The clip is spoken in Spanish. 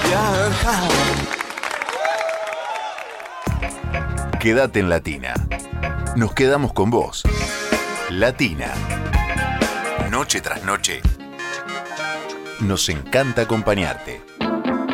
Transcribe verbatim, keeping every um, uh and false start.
viajar. Quédate en Latina. Nos quedamos con vos. Latina. Noche tras noche. Nos encanta acompañarte.